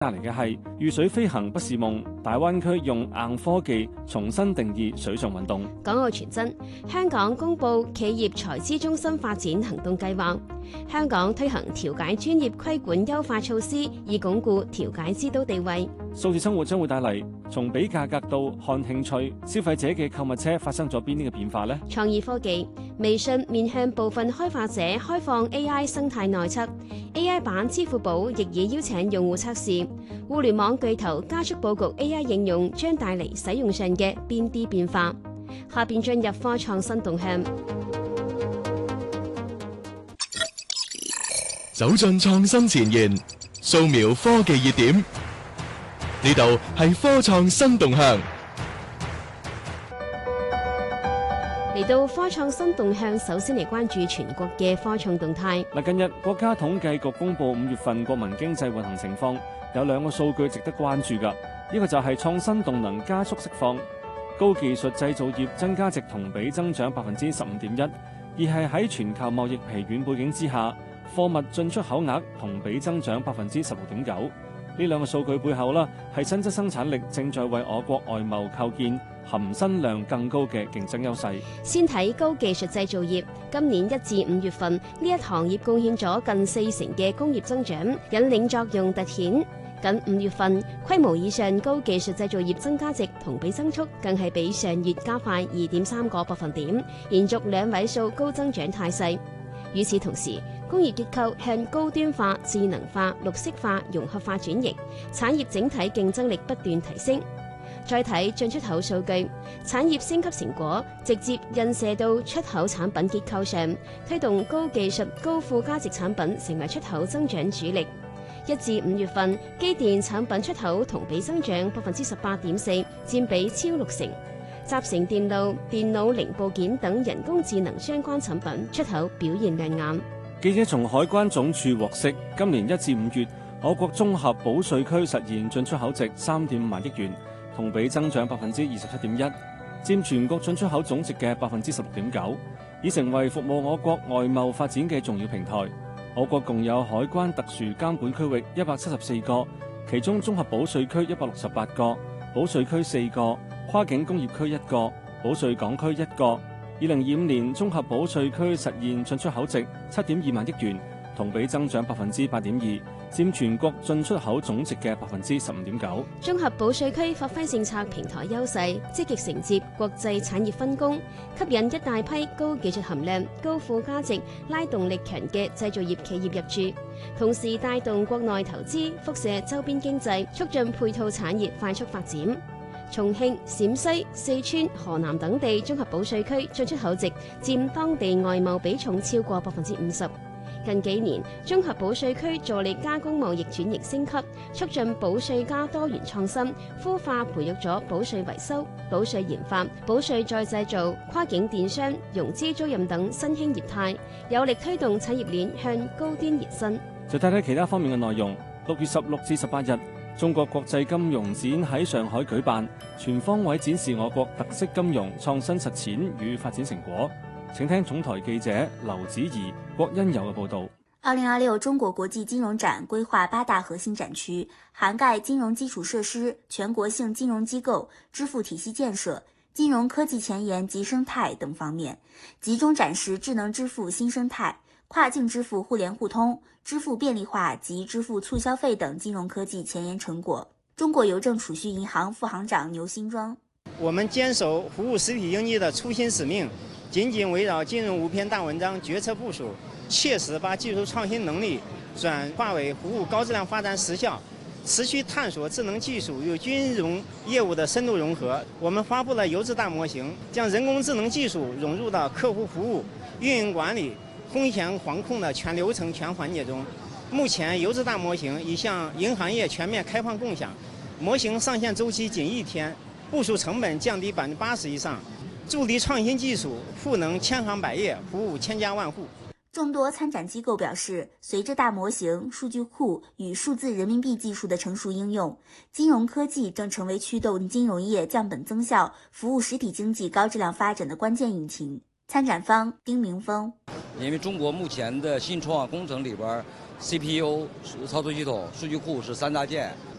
帶嚟嘅係遇水飛行不是夢，大灣區用硬科技重新定義水上運動。 港澳傳真，香港公布企業財資中心發展行動計劃，香港推行調解專業規管優化措施，以鞏固調解之都地位。 數字生活將會帶嚟從比價格到看興趣，消費者嘅購物車發生咗邊啲嘅變化呢？ 創意科技，微信面向部分開發者開放 AI 生態內測 ，AI 版支付寶亦已邀請用戶測試。互聯網巨頭加速佈局 AI 應用，將帶嚟使用上嘅邊啲變化？下邊進入科創新動向， 走進創新前沿，掃描科技熱點。呢度係科創新動向。 嚟到科創新動向，首先嚟關注全國嘅科創動態。 近日國家統計局公布5月份國民經濟運行情況，有兩個數據值得關注㗎。一個就係創新動能加速釋放，高技術製造業增加值同比增長15.1%，而係喺全球貿易疲軟背景之下，貨物進出口額同比增長16.9%。呢兩個數據背後係新質生產力正在為我國外貿構建含新量更高嘅競爭優勢。 先睇高技術製造業，今年1至5月份呢一行業貢獻咗近40%嘅工業增長，引領作用凸顯。近5月份，規模以上高技術製造業增加值同比增速更係比上月加快2.3個百分點，延續兩位數高增長態勢。與此同時，工業結構向高端化、智能化、綠色化、融合化轉型，產業整體競爭力不斷提升。再睇進出口數據，產業升級成果直接印射到出口產品結構上，推動高技術、高附加值產品成為出口增長主力。1至5月份，機電產品出口同比增長18.4%，佔比超60%。集成電路、電腦零部件等人工智能相關產品出口表現亮眼。 記者從海關總署獲悉，今年1至5月，我國綜合保稅區實現進出口值3.5萬億元，同比增長27.1%，佔全國進出口總值嘅16.9%，已成為服務我國外貿發展嘅重要平台。我國共有海關特殊監管區域174個，其中綜合保稅區168個，保稅區4個，跨境工業區1個，保稅港區1個。2025年綜合保稅區實現進出口值7.2萬億元，同比增長8.2%，佔全國進出口總值嘅15.9%。 綜合保稅區發揮政策平台優勢，積極承接國際產業分工，吸引一大批高技術含量、高附加值、拉動力強嘅製造業企業入駐，同時帶動國內投資，輻射周邊經濟，促進配套產業快速發展。重慶、陝西、四川、河南等地綜合保稅區進出口值佔當地外貿比重超過50%。近幾年，綜合保稅區助力加工貿易轉型升級，促進保稅加多元創新，孵化培育咗保稅維修、保稅研發、保稅再製造、跨境電商、融資租賃等新興業態，有力推動產業鏈向高端延伸。 再睇睇其他方面嘅內容。6月16至18日，中國國際金融展喺上海舉辦，全方位展示我國特色金融創新實踐與發展成果。請聽總台記者劉子怡、郭欣柔嘅報道。 2026中國國際金融展規劃8大核心展區，涵蓋金融基礎設施、全國性金融機構、支付體系建設、金融科技前沿及生態等方面，集中展示智能支付新生態、跨境支付互聯互通、支付便利化及支付促消費等金融科技前沿成果。中國郵政儲蓄銀行副行長牛新莊： 我們堅守服務實體經濟的初心使命，緊緊圍繞金融5篇大文章決策部署，切實把技術創新能力轉化為服務高質量發展實效，持續探索智能技術與金融業務的深度融合。我們發布了優質大模型，將人工智能技術融入到客戶服務、運營管理、風險防控的全流程全環節中。目前優質大模型已向銀行業全面開放共享，模型上線週期僅1天，部署成本降低80%以上，助力創新技術賦能千行百業，服務千家萬戶。 眾多參展機構表示，隨着大模型、數據庫與數字人民幣技術的成熟應用，金融科技正成為驅動金融業降本增效、服務實體經濟高質量發展的關鍵引擎。參展方丁明峰： 因為中國目前的新創工程裡邊， CPU 操作系统、数据库是3大件。